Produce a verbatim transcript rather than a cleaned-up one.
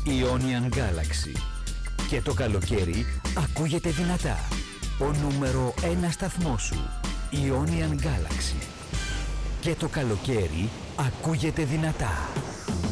Ionian Galaxy. Και το καλοκαίρι ακούγεται δυνατά. Ο νούμερο ένα σταθμός σου. Ionian Galaxy. Και το καλοκαίρι ακούγεται δυνατά.